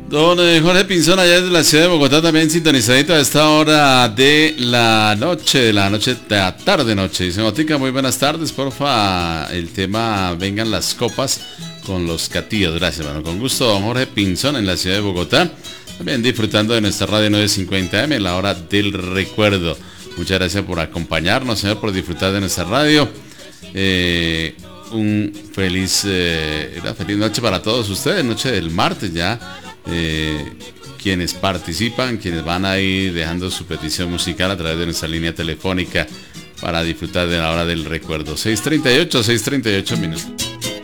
Don Jorge Pinzón, allá desde la ciudad de Bogotá, también sintonizadito a esta hora de la noche, de la tarde-noche. Dice Motica, muy buenas tardes, porfa, el tema Vengan las Copas con los Catíos. Gracias, bueno, con gusto, don Jorge Pinzón, en la ciudad de Bogotá. También disfrutando de nuestra radio 950M, la hora del recuerdo. Muchas gracias por acompañarnos, señor, por disfrutar de nuestra radio. Un feliz noche para todos ustedes, noche del martes ya. Quienes participan, quienes van a ir dejando su petición musical a través de nuestra línea telefónica para disfrutar de la hora del recuerdo. 6:38 minutos.